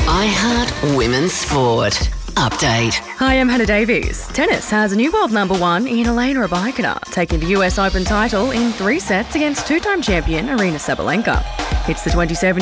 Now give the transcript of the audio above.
iHeart Women's Sport. Update. Hi, I'm Hannah Davies. Tennis has a new world number one in Elena Rybakina, taking the US Open title in 3 sets against two-time champion Aryna Sabalenka. It's the 27